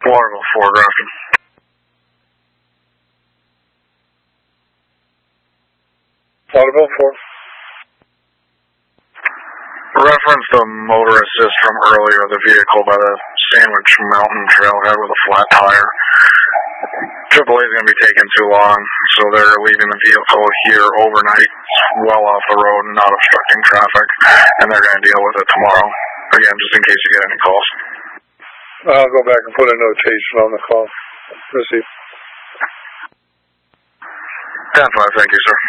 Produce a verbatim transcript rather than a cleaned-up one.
Waterville four, Grafton. Waterville four. Reference the motor assist from earlier, the vehicle by the Sandwich Mountain trailhead with a flat tire. Triple A is going to be taking too long, so they're leaving the vehicle here overnight, well off the road and not obstructing traffic, and they're going to deal with it tomorrow. Again, just in case you get any calls. I'll go back and put a notation on the call. Receive. ten five, thank you, sir.